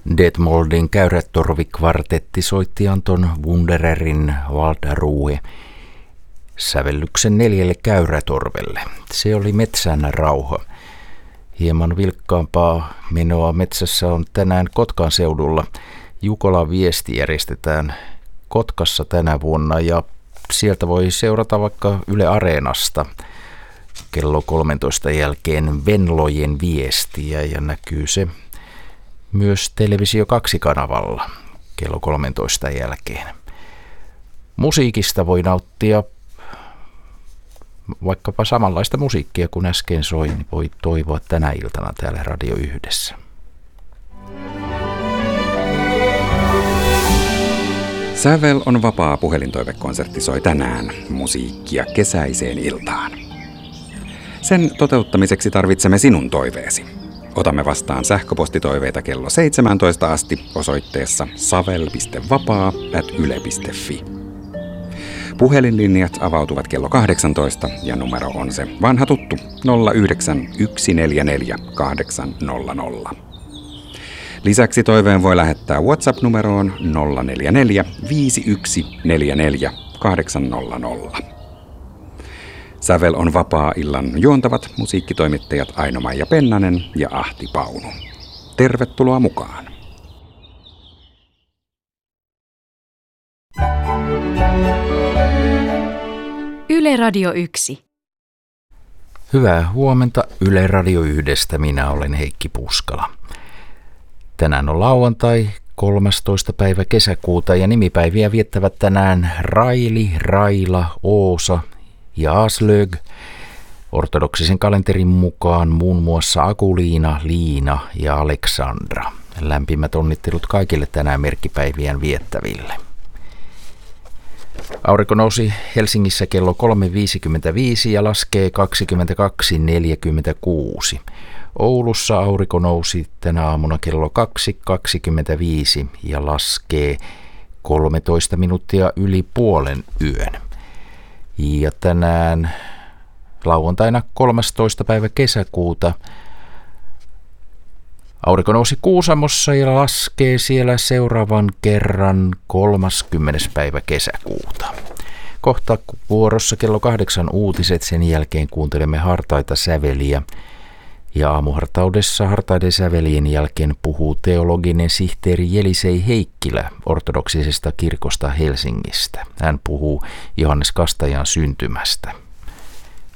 Detmoldin Käyrätorvikvartetti soitti Anton Wundererin Waldruhe sävellyksen 4 käyrätorvelle. Se oli metsän rauha. Hieman vilkkaampaa menoa metsässä on tänään Kotkan seudulla. Jukolan viesti järjestetään Kotkassa tänä vuonna ja sieltä voi seurata vaikka Yle Areenasta kello 13 jälkeen Venlojen viestiä ja näkyy se myös Televisio 2-kanavalla kello 13 jälkeen. Musiikista voi nauttia vaikkapa samanlaista musiikkia kuin äsken soi, niin voi toivoa tänä iltana täällä Radio Yhdessä. Sävel on vapaa puhelintoivekonsertti soi tänään musiikkia kesäiseen iltaan. Sen toteuttamiseksi tarvitsemme sinun toiveesi. Otamme vastaan sähköpostitoiveita kello 17 asti osoitteessa savel.vapaa@yle.fi. Puhelinlinjat avautuvat kello 18 ja numero on se vanha tuttu 09144 800. Lisäksi toiveen voi lähettää WhatsApp-numeroon 044 5144 800. Sävel on vapaa illan juontavat musiikkitoimittajat Aino-Maija Pennanen ja Ahti Paunu. Tervetuloa mukaan! Yle Radio 1. Hyvää huomenta Yle Radio 1:stä. Minä olen Heikki Puskala. Tänään on lauantai 13. päivä kesäkuuta ja nimipäiviä viettävät tänään Raili, Raila, Oosa ja Aslög. Ortodoksisen kalenterin mukaan muun muassa Akuliina, Liina ja Aleksandra. Lämpimät onnittelut kaikille tänään merkkipäivien viettäville. Aurinko nousi Helsingissä kello 3.55 ja laskee 22.46. Oulussa aurinko nousi tänä aamuna kello 2.25 ja laskee 13 minuuttia yli puolen yön. Ja tänään lauantaina 13. päivä kesäkuuta aurinko nousi Kuusamossa ja laskee siellä seuraavan kerran 30. päivä kesäkuuta. Kohta vuorossa kello 8 uutiset, sen jälkeen kuuntelemme hartaita säveliä. Ja aamuhartaudessa hartaiden sävelien jälkeen puhuu teologinen sihteeri Jelisei Heikkilä ortodoksisesta kirkosta Helsingistä. Hän puhuu Johannes Kastajan syntymästä.